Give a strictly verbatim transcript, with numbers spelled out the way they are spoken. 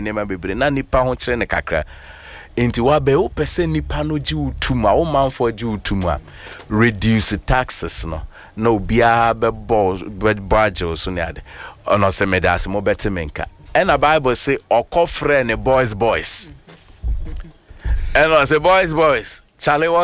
nema bebre na nipa ho kire ne kakra enti wa be wo pese nipa no gi utuma wo manfo gi utuma reduce taxes no no bia be boss be budget so ne ade ono se medas mo betemenka and a Bible say okofre ne boys boys and I say boys boys Charlie